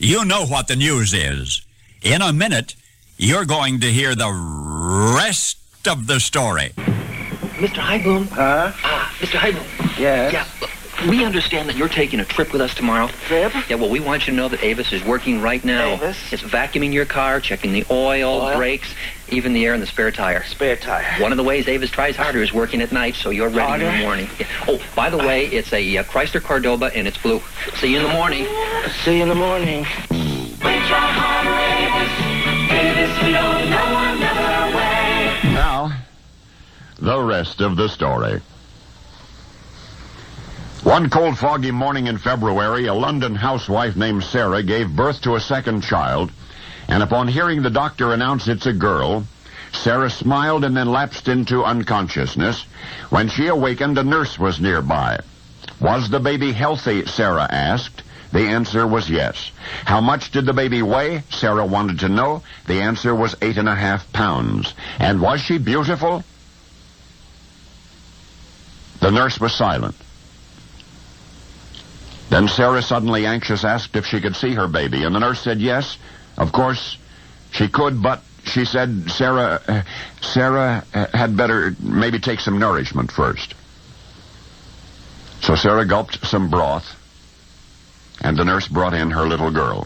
You know what the news is. In a minute, you're going to hear the rest of the story. Mr. Highboom? Huh? Mr. Highboom. Yes? Yeah, we understand that you're taking a trip with us tomorrow. Trip? Yeah, well, we want you to know that Avis is working right now. Avis? It's vacuuming your car, checking the oil, brakes, even the air in the spare tire. Spare tire. One of the ways Avis tries harder is working at night, so you're ready in the morning. Yeah. Oh, by the way, it's a Chrysler Cordoba, and it's blue. See you in the morning. See you in the morning. We try harder, Avis, we don't know another way. Now, the rest of the story. One cold, foggy morning in February, a London housewife named Sarah gave birth to a second child, and upon hearing the doctor announce it's a girl, Sarah smiled and then lapsed into unconsciousness. When she awakened, a nurse was nearby. Was the baby healthy, Sarah asked. The answer was yes. How much did the baby weigh? Sarah wanted to know. The answer was 8.5 pounds. And was she beautiful? The nurse was silent. Then Sarah, suddenly anxious, asked if she could see her baby, and the nurse said yes. Of course, she could, but she said Sarah had better maybe take some nourishment first. So Sarah gulped some broth, and the nurse brought in her little girl.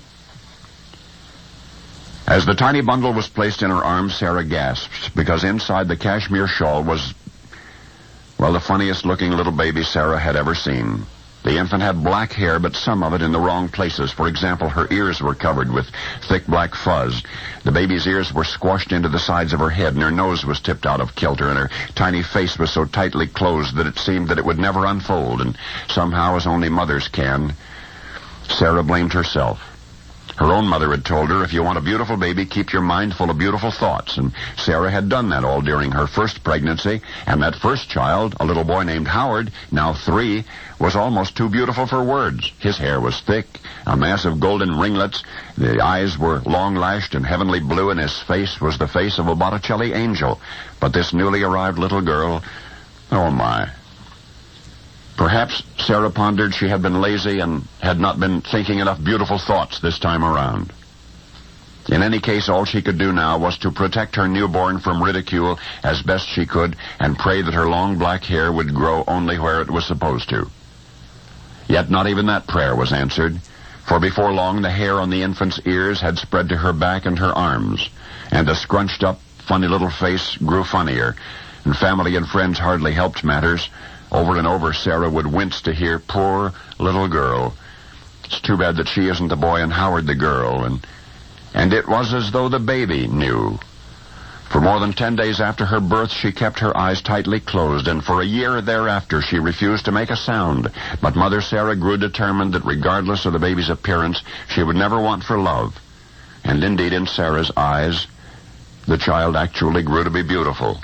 As the tiny bundle was placed in her arms, Sarah gasped, because inside the cashmere shawl was, well, the funniest-looking little baby Sarah had ever seen. The infant had black hair, but some of it in the wrong places. For example, her ears were covered with thick black fuzz. The baby's ears were squashed into the sides of her head, and her nose was tipped out of kilter, and her tiny face was so tightly closed that it seemed that it would never unfold, and somehow, as only mothers can, Sarah blamed herself. Her own mother had told her, if you want a beautiful baby, keep your mind full of beautiful thoughts. And Sarah had done that all during her first pregnancy. And that first child, a little boy named Howard, now 3, was almost too beautiful for words. His hair was thick, a mass of golden ringlets. The eyes were long-lashed and heavenly blue, and his face was the face of a Botticelli angel. But this newly arrived little girl, oh my. Perhaps, Sarah pondered, she had been lazy and had not been thinking enough beautiful thoughts this time around. In any case, all she could do now was to protect her newborn from ridicule as best she could and pray that her long black hair would grow only where it was supposed to. Yet not even that prayer was answered, for before long the hair on the infant's ears had spread to her back and her arms, and the scrunched-up, funny little face grew funnier, and family and friends hardly helped matters. Over and over, Sarah would wince to hear, poor little girl. It's too bad that she isn't the boy and Howard the girl. And it was as though the baby knew. For more than 10 days after her birth, she kept her eyes tightly closed, and for a year thereafter, she refused to make a sound. But Mother Sarah grew determined that regardless of the baby's appearance, she would never want for love. And indeed, in Sarah's eyes, the child actually grew to be beautiful.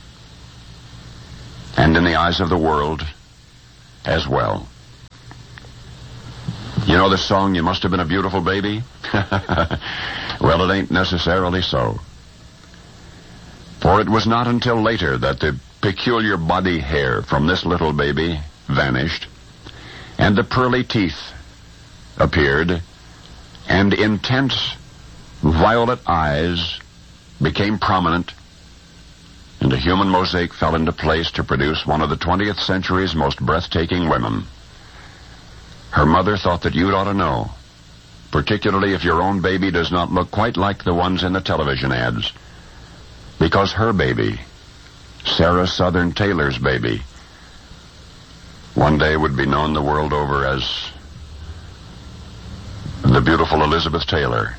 And in the eyes of the world as well. You know the song, You Must Have Been a Beautiful Baby? Well, it ain't necessarily so. For it was not until later that the peculiar body hair from this little baby vanished, and the pearly teeth appeared, and intense violet eyes became prominent, and a human mosaic fell into place to produce one of the 20th century's most breathtaking women. Her mother thought that you'd ought to know, particularly if your own baby does not look quite like the ones in the television ads, because her baby, Sarah Southern Taylor's baby, one day would be known the world over as the beautiful Elizabeth Taylor.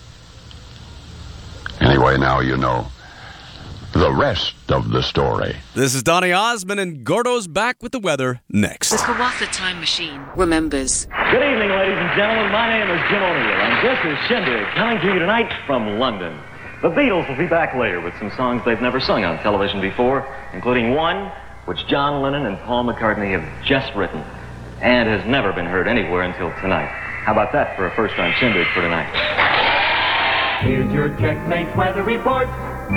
Anyway, now you know the rest of the story. This is Donny Osmond, and Gordo's back with the weather next. The Kawatha Time Machine remembers. Good evening, ladies and gentlemen. My name is Jim O'Neill, and this is Shindig, coming to you tonight from London. The Beatles will be back later with some songs they've never sung on television before, including one which John Lennon and Paul McCartney have just written and has never been heard anywhere until tonight. How about that for a first-time Shindig for tonight? Here's your checkmate weather report.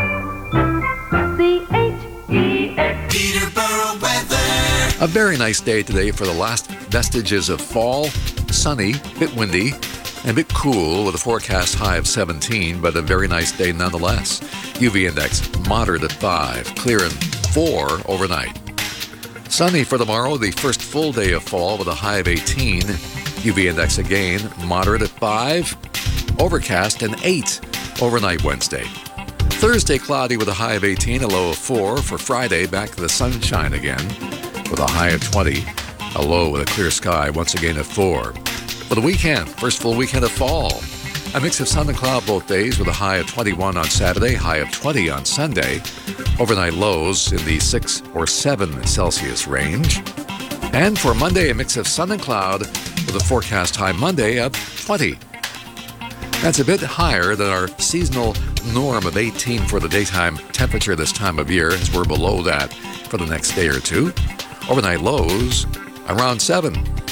C-H-E-X Peterborough weather. A very nice day today for the last vestiges of fall. Sunny, bit windy. And a bit cool with a forecast high of 17, but a very nice day nonetheless. UV index moderate at 5, clear and 4 overnight. Sunny for tomorrow, the first full day of fall with a high of 18. UV index again, moderate at 5, overcast and 8 overnight Wednesday. Thursday cloudy with a high of 18, a low of 4. For Friday, back to the sunshine again with a high of 20, a low with a clear sky once again at 4. For the weekend, first full weekend of fall, a mix of sun and cloud both days with a high of 21 on Saturday, high of 20 on Sunday. Overnight lows in the 6 or 7 Celsius range. And for Monday, a mix of sun and cloud with a forecast high Monday of 20. That's a bit higher than our seasonal norm of 18 for the daytime temperature this time of year, as we're below that for the next day or two. Overnight lows around 7.